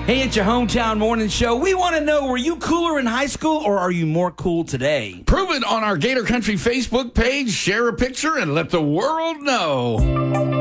Hey, it's your hometown morning show. We want to know, were you cooler in high school or are you more cool today? Prove it on our Gator Country Facebook page. Share a picture and let the world know.